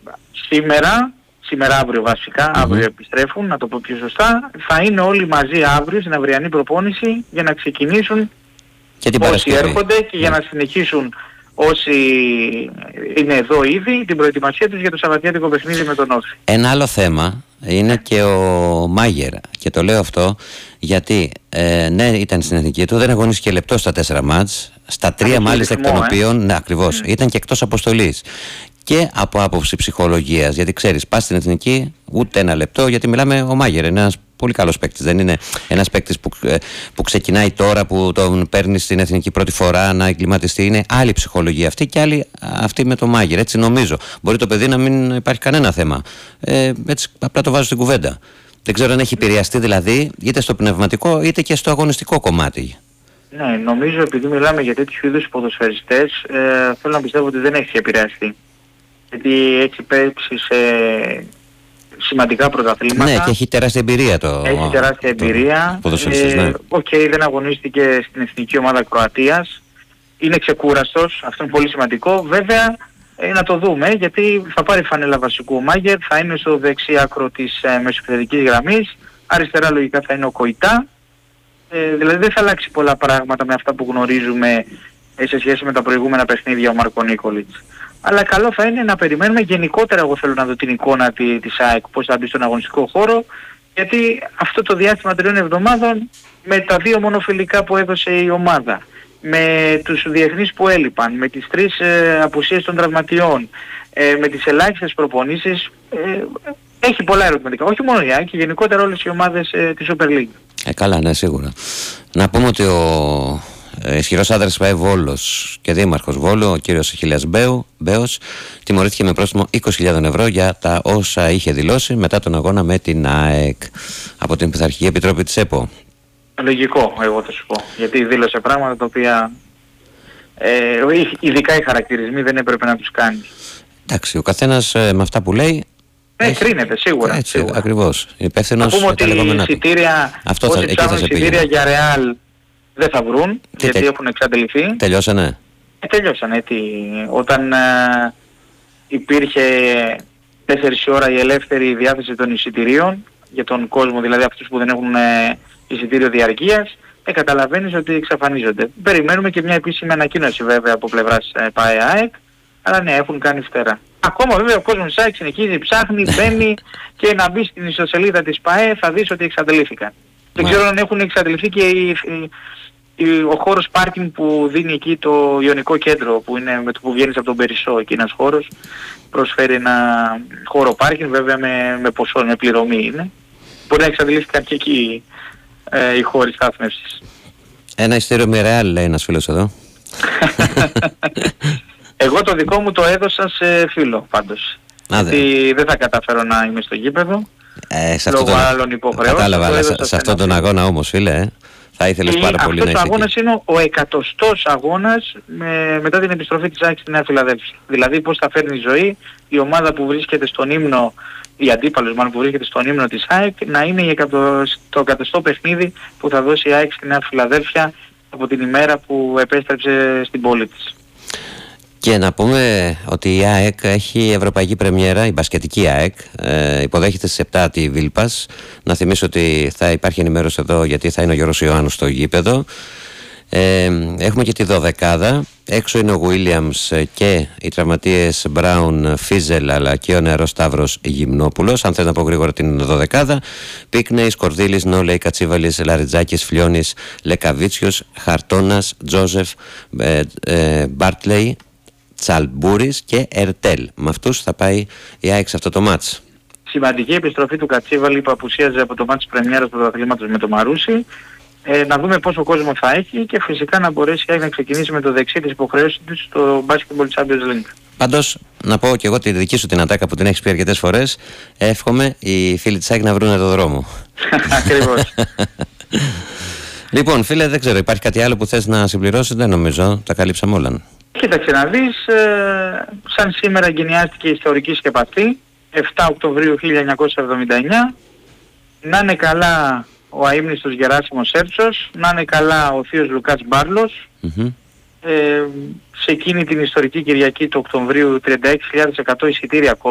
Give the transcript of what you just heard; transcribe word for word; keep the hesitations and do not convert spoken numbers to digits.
σήμερα, σήμερα αύριο βασικά, mm-hmm. αύριο επιστρέφουν, να το πω πιο σωστά, θα είναι όλοι μαζί αύριο στην αυριανή προπόνηση για να ξεκινήσουν και όσοι έρχονται και yeah. για να συνεχίσουν όσοι είναι εδώ ήδη την προετοιμασία τους για το Σαββατιάτικο παιχνίδι με τον Όφη. Ένα άλλο θέμα είναι και ο Μάγερ, και το λέω αυτό γιατί ε, ναι, ήταν στην εθνική του, δεν αγωνίστηκε λεπτό στα τέσσερα μάτς, στα τρία Άχι μάλιστα εκ των ε? οποίων ναι, ακριβώς, mm. ήταν και εκτός αποστολής. Και από άποψη ψυχολογίας, γιατί ξέρεις, πας στην εθνική ούτε ένα λεπτό, γιατί μιλάμε ο Μάγερ, είναι ένας πολύ καλός παίκτης. Δεν είναι ένας παίκτης που, που ξεκινάει τώρα, που τον παίρνει στην εθνική πρώτη φορά να εγκληματιστεί. Είναι άλλη ψυχολογία αυτή και άλλη αυτή με τον Μάγερ. Έτσι νομίζω. Μπορεί το παιδί να μην υπάρχει κανένα θέμα. Ε, έτσι απλά το βάζω στην κουβέντα. Δεν ξέρω αν έχει επηρεαστεί δηλαδή είτε στο πνευματικό είτε και στο αγωνιστικό κομμάτι. Ναι, νομίζω επειδή μιλάμε για τέτοιου είδους ποδοσφαιριστές, ε, θέλω να πιστεύω ότι δεν έχει επηρεαστεί. Γιατί έχει παίξει σε σημαντικά πρωταθλήματα. Ναι, και έχει τεράστια εμπειρία το... Έχει τεράστια εμπειρία. Οκ, ε, ναι. okay, δεν αγωνίστηκε στην εθνική ομάδα Κροατίας. Είναι ξεκούραστος, αυτό είναι πολύ σημαντικό. Βέβαια, ε, να το δούμε, γιατί θα πάρει φανέλα βασικού ο Μάγερ, θα είναι στο δεξί άκρο της ε, μεσοεπιθετικής γραμμής. Αριστερά λογικά θα είναι ο Κοϊτά. Ε, δηλαδή δεν θα αλλάξει πολλά πράγματα με αυτά που γνωρίζουμε ε, σε σχέση με τα προηγούμενα παιχνίδια ο Μάρκο Νίκολιτς. Αλλά καλό θα είναι να περιμένουμε γενικότερα, εγώ θέλω να δω την εικόνα της ΑΕΚ, πώς θα μπει στον αγωνιστικό χώρο, γιατί αυτό το διάστημα τριών εβδομάδων, με τα δύο μονοφιλικά που έδωσε η ομάδα, με τους διεθνείς που έλειπαν, με τις τρεις ε, απουσίες των τραυματιών, ε, με τις ελάχιστες προπονήσεις, ε, έχει πολλά ερωτηματικά. Όχι μόνο η ΑΕΚ, και γενικότερα όλες οι ομάδες ε, της Super League. Ε, καλά, ναι, σίγουρα. Να πούμε ότι ο ισχυρός άντρας ΠΑΕ Βόλος και δήμαρχος Βόλου, ο κύριος Αχιλλέας Μπέος, τιμωρήθηκε με πρόστιμο είκοσι χιλιάδες ευρώ για τα όσα είχε δηλώσει μετά τον αγώνα με την ΑΕΚ από την Πειθαρχική Επιτροπή της ΕΠΟ. Λογικό, εγώ θα σου πω. Γιατί δήλωσε πράγματα τα οποία ε, ειδικά οι χαρακτηρισμοί δεν έπρεπε να τους κάνει. Εντάξει, ο καθένας ε, με αυτά που λέει. Ναι, έχει... κρίνεται σίγουρα. Έτσι, σίγουρα. Ακριβώς. Υπεύθυνος. Να πούμε ότι οι εισιτήρια, όσοι ψάχνουν εισιτήρια για Ρεάλ δεν θα βρουν, τι γιατί τε... έχουν εξαντληθεί. Τελειώσανε. Ε, τελειώσανε. Τι... Όταν ε, υπήρχε τέσσερις ώρα η ελεύθερη διάθεση των εισιτηρίων για τον κόσμο, δηλαδή αυτούς που δεν έχουν ε, εισιτήριο διαρκείας, ε, καταλαβαίνεις ότι εξαφανίζονται. Περιμένουμε και μια επίσημη ανακοίνωση βέβαια από πλευράς ε, ΠΑΕ ΑΕΚ, αλλά ναι, έχουν κάνει φτερά. Ακόμα βέβαια ο κόσμος της ΑΕΚ συνεχίζει, ψάχνει, μπαίνει και να μπει στην ιστοσελίδα της ΠΑΕ θα δεις ότι εξαντλήθηκαν. Δεν ξέρω αν έχουν εξαντληθεί και οι, οι, οι, ο χώρος πάρκινγκ που δίνει εκεί το Ιωνικό Κέντρο, που είναι με το που βγαίνεις από τον Περισσό, εκεί ένας χώρος προσφέρει ένα χώρο πάρκινγκ, βέβαια με, με ποσό, με πληρωμή είναι. Μπορεί να εξαντλήθηκαν και εκεί ε, οι χώροι στάθμευσης. Ένα ειστήριο με Ρεάλ, λέει ένας φίλος εδώ. Εγώ το δικό μου το έδωσα σε φίλο πάντως. Α, γιατί δεν θα καταφέρω να είμαι στο γήπεδο. Ε, σε λόγω τον... άλλων υποχρεώσεων. Κατάλαβα, αλλά σε, σε αυτόν τον αγώνα όμως, φίλε, ε, θα ήθελες πάρα πολύ να είσαι. Αυτός ο αγώνας είναι ο εκατοστός αγώνας με, μετά την επιστροφή της ΑΕΚ στη Νέα Φιλαδέλφια. Δηλαδή πώς θα φέρνει η ζωή η ομάδα που βρίσκεται στον ύμνο, η αντίπαλος μάλλον που βρίσκεται στον ύμνο της ΑΕΚ, να είναι η το εκατοστό παιχνίδι που θα δώσει η ΑΕΚ στη Νέα Φιλαδέλφια από την ημέρα που επέστρεψε στην πόλη της. Και να πούμε ότι η ΑΕΚ έχει ευρωπαϊκή πρεμιέρα, η μπασκετική ΑΕΚ, ε, υποδέχεται στις επτά τη Βίλπας. Να θυμίσω ότι θα υπάρχει ενημέρωση εδώ γιατί θα είναι ο Γιώργος Ιωάννου στο γήπεδο. Ε, έχουμε και τη δωδεκάδα. Έξω είναι ο Γουίλιαμς και οι τραυματίες Μπράουν, Φίζελ, αλλά και ο νεαρός Σταύρος Γυμνόπουλος. Αν θες να πω γρήγορα την δωδεκάδα: Πίκνεϊ, Σκορδίλης, Νόλεϊ, Κατσίβαλης, Λαριτζάκης, Φλιώνης, Λεκαβίτσιος, Χαρτώνας, Τζόζεφ, ε, ε, Μπάρτλεϊ, Τσαλμπούρης και Ερτέλ. Με αυτούς θα πάει η ΑΕΚ σε αυτό το μάτς. Σημαντική επιστροφή του Κατσίβαλη που απουσίαζε από το μάτς πρεμιέρας του πρωταθλήματος με το Μαρούσι. Ε, να δούμε πόσο κόσμο θα έχει και φυσικά να μπορέσει η ΑΕΚ να ξεκινήσει με το δεξί της υποχρέωσης της στο Basketball Champions League. Πάντως, να πω και εγώ τη δική σου την ατάκα που την έχεις πει αρκετές φορές. Εύχομαι οι φίλοι της ΑΕΚ να βρουν το δρόμο. Ακριβώς. Λοιπόν, φίλε, δεν ξέρω, υπάρχει κάτι άλλο που θες να συμπληρώσεις? Δεν νομίζω, τα καλύψαμε όλα. Κοίταξε να δεις, ε, σαν σήμερα εγκαινιάστηκε η ιστορική σκεπαστή, επτά Οκτωβρίου χίλια εννιακόσια εβδομήντα εννιά. Να είναι καλά ο αείμνηστος Γεράσιμος Σέρτσος, να είναι καλά ο θείος Λουκάς Μπάρλος. Mm-hmm. Ε, σε εκείνη την ιστορική Κυριακή του Οκτωβρίου τριάντα έξι χιλιάδες εκατό εισιτήρια